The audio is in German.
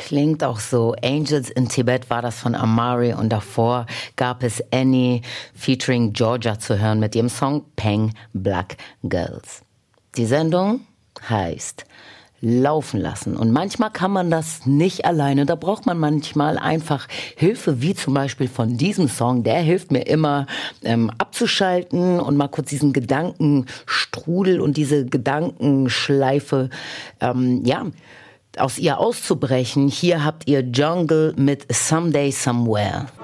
klingt auch so. Angels in Tibet war das von Amari und davor gab es Annie featuring Georgia zu hören mit ihrem Song Peng Black Girls. Die Sendung heißt Laufen lassen. Und manchmal kann man das nicht alleine. Da braucht man manchmal einfach Hilfe, wie zum Beispiel von diesem Song. Der hilft mir immer abzuschalten und mal kurz diesen Gedankenstrudel und diese Gedankenschleife, aus ihr auszubrechen. Hier habt ihr Jungle mit Someday Somewhere.